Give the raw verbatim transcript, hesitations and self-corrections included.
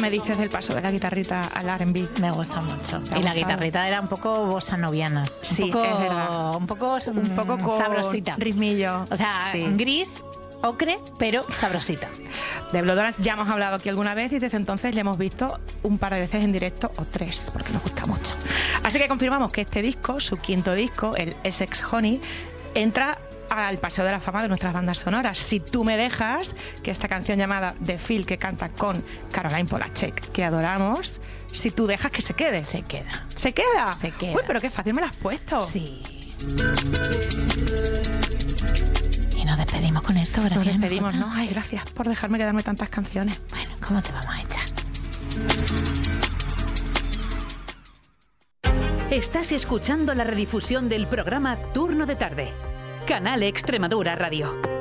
me dices del paso de la guitarrita al R and B? Me gusta mucho. Y la guitarrita era un poco bossa noviana. Sí, un poco, es verdad. Un poco, un poco con sabrosita. Ritmillo. O sea, sí. gris, ocre, pero sabrosita. De Blood Orange ya hemos hablado aquí alguna vez y desde entonces le hemos visto un par de veces en directo, o tres, porque nos gusta mucho. Así que confirmamos que este disco, su quinto disco, el Essex Honey, entra al Paseo de la Fama de nuestras bandas sonoras. Si tú me dejas, que esta canción llamada The Feel, que canta con Caroline Polachek, que adoramos, si tú dejas que se quede. Se queda. ¿Se queda? Se queda. Uy, pero qué fácil me la has puesto. Sí. Y nos despedimos con esto, gracias. Nos despedimos, M J. ¿no? Ay, gracias por dejarme quedarme tantas canciones. Bueno, ¿cómo te vamos a echar? Estás escuchando la redifusión del programa Turno de Tarde. Canal Extremadura Radio.